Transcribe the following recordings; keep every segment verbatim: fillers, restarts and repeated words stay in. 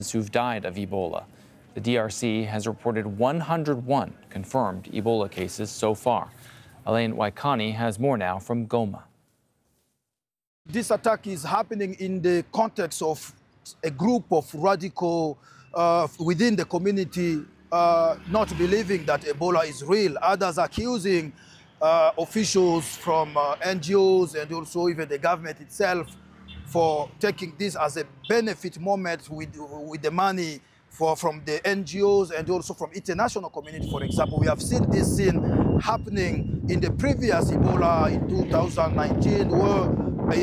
who've died of Ebola. The D R C has reported one hundred one confirmed Ebola cases so far. Elaine Waikani has more now from Goma. This attack is happening in the context of a group of radical uh, within the community uh, not believing that Ebola is real. Others accusing uh, officials from uh, N G Os and also even the government itself for taking this as a benefit moment with, with the money for, from the N G Os and also from international community, for example. We have seen this scene happening in the previous Ebola in two thousand nineteen, where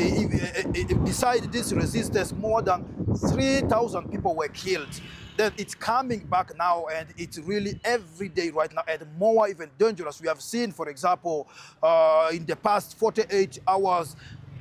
uh, beside this resistance, more than three thousand people were killed. Then it's coming back now, and it's really every day right now, and more even dangerous. We have seen, for example, uh, in the past forty-eight hours,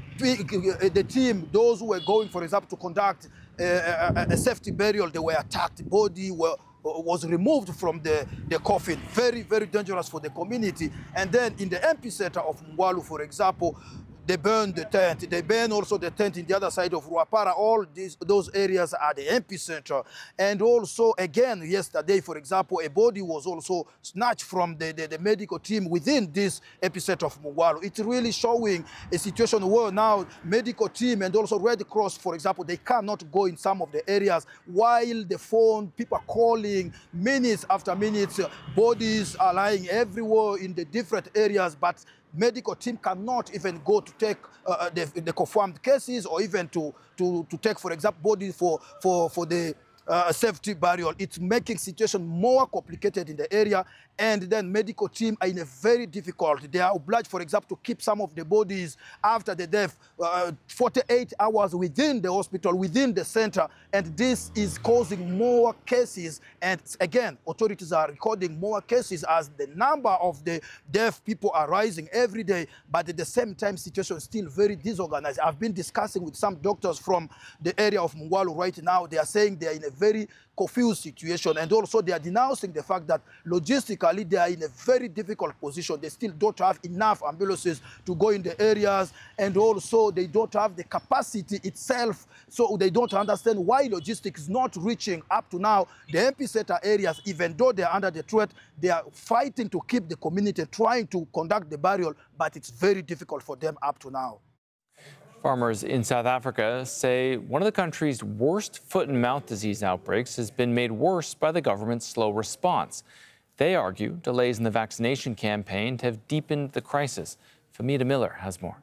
the team, those who were going, for example, to conduct a, a, a safety burial, they were attacked, body were, was removed from the, the coffin. Very, very dangerous for the community. And then in the epicenter of Mungwalu, for example, they burned the tent. They burned also the tent in the other side of Ruapara. All these, those areas are the epicenter. And also, again, yesterday, for example, a body was also snatched from the, the, the medical team within this epicenter of Mungwalu. It's really showing a situation where now medical team and also Red Cross, for example, they cannot go in some of the areas, while the phone, people are calling minutes after minutes. Bodies are lying everywhere in the different areas, but medical team cannot even go to take uh, the, the confirmed cases, or even to, to, to take, for example, bodies for, for, for the uh, safety burial. It's making situation more complicated in the area, and then medical team are in a very difficult. They are obliged, for example, to keep some of the bodies after the death uh, forty-eight hours within the hospital, within the center, and this is causing more cases. And again, authorities are recording more cases as the number of the deaf people are rising every day, but at the same time, situation is still very disorganized. I've been discussing with some doctors from the area of Mungwalu right now. They are saying they are in a very confused situation, and also they are denouncing the fact that logistically they are in a very difficult position. They still don't have enough ambulances to go in the areas, and also they don't have the capacity itself, so they don't understand why logistics is not reaching up to now the epicenter areas. Even though they are under the threat, they are fighting to keep the community, trying to conduct the burial, but it's very difficult for them up to now. Farmers in South Africa say one of the country's worst foot and mouth disease outbreaks has been made worse by the government's slow response. They argue delays in the vaccination campaign have deepened the crisis. Famida Miller has more.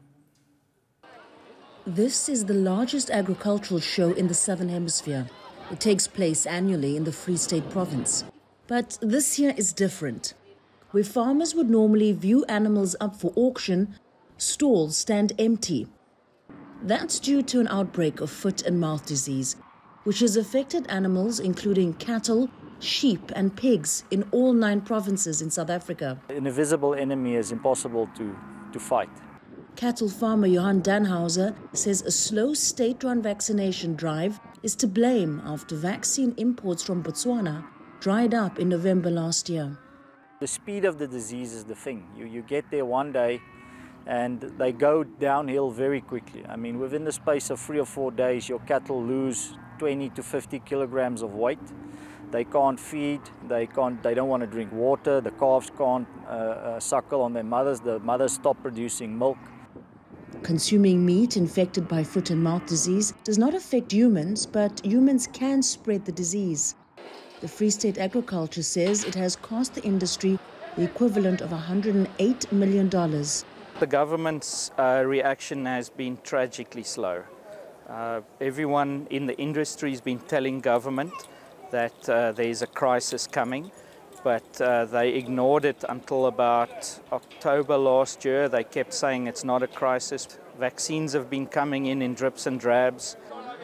This is the largest agricultural show in the Southern Hemisphere. It takes place annually in the Free State province. But this year is different. Where farmers would normally view animals up for auction, stalls stand empty. That's due to an outbreak of foot and mouth disease, which has affected animals including cattle, sheep and pigs in all nine provinces in South Africa. An invisible enemy is impossible to, to fight. Cattle farmer Johan Danhauser says a slow state-run vaccination drive is to blame after vaccine imports from Botswana dried up in November last year. The speed of the disease is the thing. You, you get there one day and they go downhill very quickly. I mean, within the space of three or four days, your cattle lose twenty to fifty kilograms of weight. They can't feed, they, can't, they don't want to drink water, the calves can't uh, uh, suckle on their mothers, the mothers stop producing milk. Consuming meat infected by foot and mouth disease does not affect humans, but humans can spread the disease. The Free State Agriculture says it has cost the industry the equivalent of one hundred eight million dollars. The government's uh, reaction has been tragically slow. Uh, everyone in the industry has been telling government that uh, there is a crisis coming, but uh, they ignored it until about October last year. They kept saying it's not a crisis. Vaccines have been coming in in drips and drabs.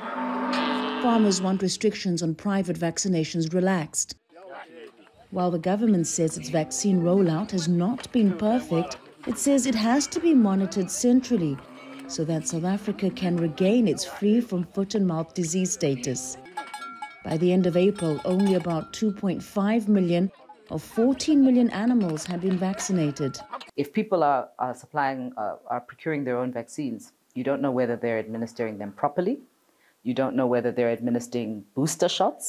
Farmers want restrictions on private vaccinations relaxed. While the government says its vaccine rollout has not been perfect, it says it has to be monitored centrally so that South Africa can regain its free from foot and mouth disease status. By the end of April, only about two point five million of fourteen million animals had been vaccinated. If people are, are supplying, uh, are procuring their own vaccines, you don't know whether they're administering them properly. You don't know whether they're administering booster shots.